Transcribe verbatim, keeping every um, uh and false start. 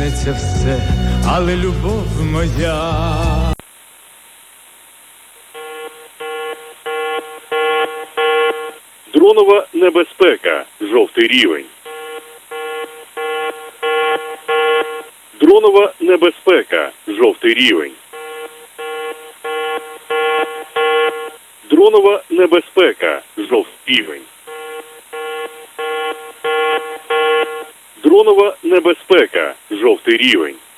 зміниться все, але любов моя. Дронова небезпека. Жовтий рівень. Дронова небезпека. Жовтий рівень. Дронова небезпека. Жовтий рівень. Дронова небезпека. Жовтий рівень.